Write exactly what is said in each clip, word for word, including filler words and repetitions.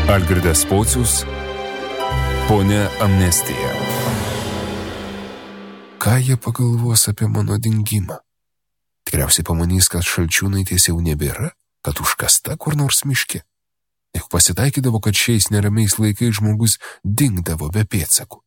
Algirdas Pocius, Ponia Amnestija. Ką jie pagalvos apie mano dingimą? Tikriausiai pamanys, kad Šalčiūnaitės jau nebėra, kad užkasta kur nors miške. Juk pasitaikydavo, kad šiais neramiais laikais žmogus dingdavo be pėdsakų.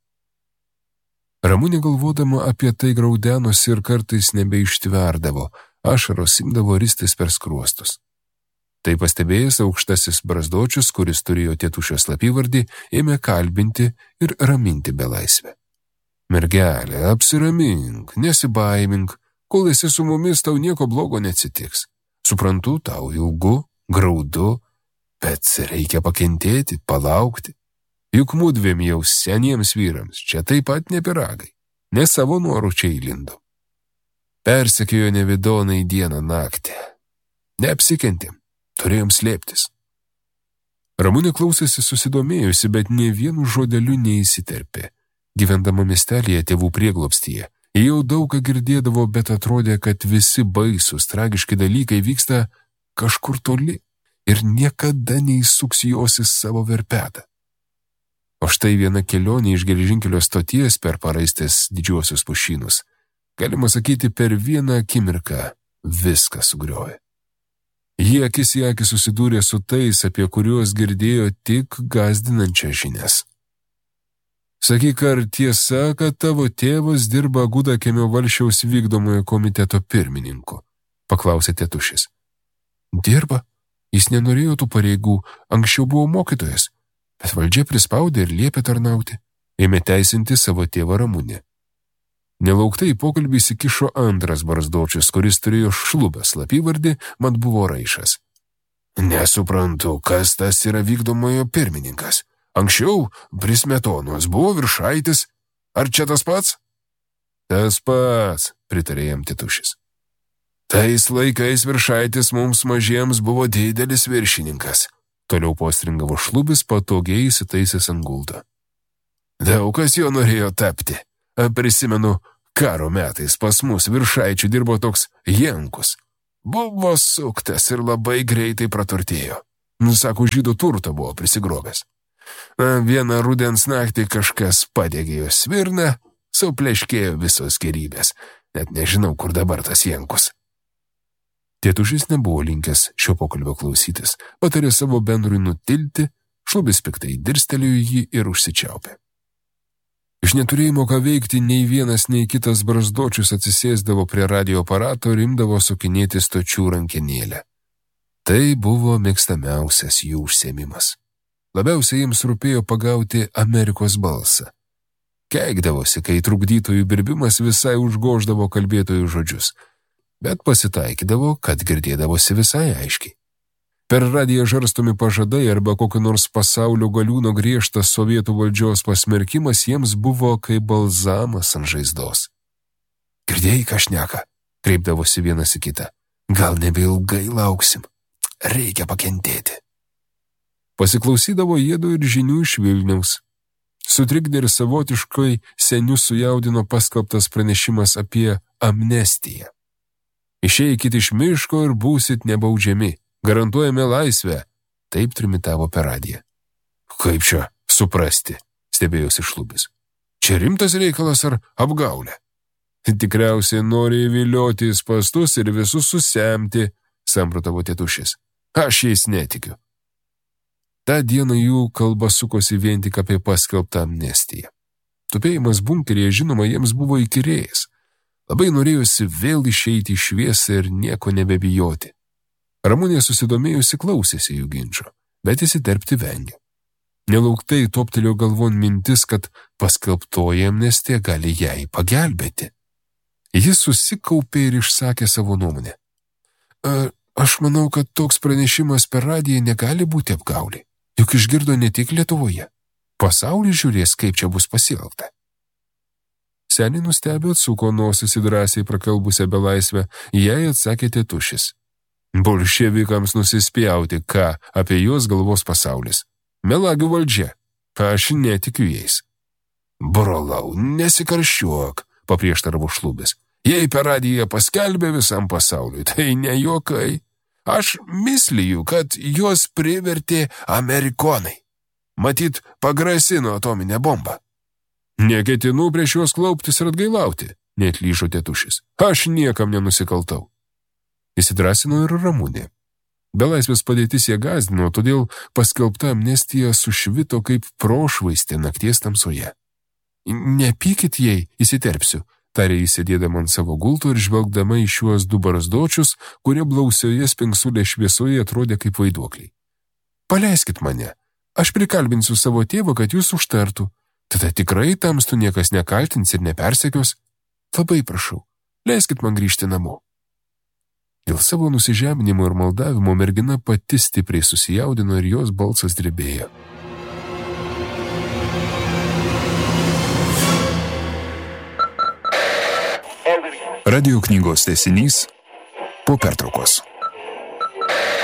Ramunė galvodama apie tai graudenosi ir kartais nebeištverdavo, ašaros imdavo ristis per skruostus. Tai pastebėjęs aukštasis Brazdočius, kuris turėjo Tėtušio slapyvardį, ėmė kalbinti ir raminti belaisvę. Mergelė, apsiramink, nesibaimink, kol esi su mumis, tau nieko blogo neatsitiks. Suprantu, tau ilgu, graudu, bet reikia pakentėti, palaukti. Juk mudviem jau seniems vyrams, čia taip pat ne piragai, ne savo norų čia įlindo. Persekiojo nevidonai dieną naktį. Neapsikentėm, turėjom slėptis. Ramunė klausėsi susidomėjusi, bet nė vienu žodeliu neįsiterpė. Gyvendama miestelėje tėvų prieglobstyje, jau daug ką girdėdavo, bet atrodė, kad visi baisūs, tragiški dalykai vyksta kažkur toli ir niekada neįsuks jos į savo verpetą. O štai viena kelionė iš geležinkelio stoties per paraistės didžiuosius pušynus. Galima sakyti, per vieną akimirką viską sugriovė. Jie akis į akį susidūrė su tais, apie kuriuos girdėjo tik gąsdinančias žinias. Sakyk, ar tiesa, kad tavo tėvas dirba Gudakemio valsčiaus vykdomojo komiteto pirmininku? Paklausė Tėtušis. Dirba. Jis nenorėjo tų pareigų, anksčiau buvo mokytojas. Bet valdžia prispaudė ir liepė tarnauti. Ėmė teisinti savo tėvą Ramunę. Nelauktai į pokalbį įsikišo antras Barzdočius, kuris turėjo šlubę slapyvardį, mat buvo Raišas. Nesuprantu, kas tas yra vykdomojo pirmininkas. Anksčiau prie Smetonos buvo Viršaitis. Ar čia tas pats? Tas pats, pritarė jam Tėtušis. Tais laikais Viršaitis mums mažiems buvo didelis viršininkas. Toliau postringavo šlubis, patogiai įsitaisęs ant gulto. Daug kas jo norėjo tapti. Prisimenu, karo metais pas mus Viršaičių dirbo toks Jankus. Buvo suktas ir labai greitai praturtėjo. Nusako, žydų turto buvo prisigrobęs. Vieną rudens naktį kažkas padegė jo svirną, supleškėjo visos gerybės. Net nežinau, kur dabar tas Jankus. Tėtušis nebuvo linkęs šio pokalbio klausytis, patarė savo bendrui nutilti, šlubis piktai dirstelėjo jį ir užsičiaupė. Iš neturėjimo ką veikti, nei vienas, nei kitas Barzdočius atsisėsdavo prie radio aparato ir imdavo sukinėti stočių rankenėlę. Tai buvo mėgstamiausias jų užsiėmimas. Labiausiai jiems rūpėjo pagauti Amerikos balsą. Keikdavosi, kai trukdytojų birbimas visai užgoždavo kalbėtojų žodžius. Bet pasitaikydavo, kad girdėdavosi visai aiškiai. Per radiją žarstomi pažadai arba kokio nors pasaulio galiūno griežtas sovietų valdžios pasmerkimas jiems buvo kaip balzamas ant žaizdos. Girdėjai, ką šneka, kreipdavosi vienas į kitą. Gal nebeilgai lauksim, reikia pakentėti. Pasiklausydavo jiedu ir žinių iš Vilniaus. Sutrikdė ir savotiškai senius sujaudino paskelbtas pranešimas apie amnestiją. Išeikit iš miško ir būsit nebaudžiami. Garantuojame laisvę. Taip trimitavo per radiją. Kaip čia suprasti, stebėjosi šlubis. Čia rimtas reikalas ar apgaulė? Tikriausiai nori įvilioti į spastus ir visus susemti, samprotavo Tėtušis. Aš jais netikiu. Ta diena jų kalba sukosi vien tik apie paskelbtą amnestiją. Tupėjimas bunkeryje, žinoma, jiems buvo įkyrėjęs. Labai norėjusi vėl išeiti į šviesą ir nieko nebebijoti. Ramunė susidomėjusi klausėsi jų ginčo, bet įsiterpti vengė. Nelauktai toptelėjo galvon mintis, kad paskelbtoji amnestija gali jai pagelbėti. Jis susikaupė ir išsakė savo nuomonę. A, aš manau, kad toks pranešimas per radiją negali būti apgaulė. Juk išgirdo ne tik Lietuvoje. Pasaulis žiūrės, kaip čia bus pasielgta. Seniai nustebė atsuko nosis į drąsiai prakalbusią belaisvę, jai atsakė Tėtušis. Bolševikams nusispjauti, ką apie juos galvos pasaulis. Melagių valdžia, aš netikiu jais. Brolau, nesikarščiuok, paprieštaravo šlubis. Jei per radiją paskelbė visam pasauliui, tai ne juokai. Aš misliju, kad juos privertė amerikonai. Matyt, pagrasino atominę bombą. Neketinu prieš juos klauptis ir atgailauti, neatlyžo tėtušis. Aš niekam nenusikaltau. Įsidrasino ir Ramunė. Belaisvės padėtis ją gąsdino, todėl paskelbta amnestija sušvito kaip prošvaistė nakties tamsoje. Nepykit jei, įsiterpsiu, tarė įsėdėdama ant savo gulto ir žvelgdama į šiuos du barzdočius, kurie blausioje spingsulė šviesoje atrodė kaip vaiduokliai. Paleiskit mane, aš prikalbinsiu savo tėvą, kad jūs užtartų. Tada tikrai tamstų niekas nekaltins ir nepersekios. Labai prašau, leiskit man grįžti namo. Dėl savo nusižeminimo ir maldavimo mergina pati stipriai susijaudino ir jos balsas drebėjo. Radio knygos tęsinys po pertraukos.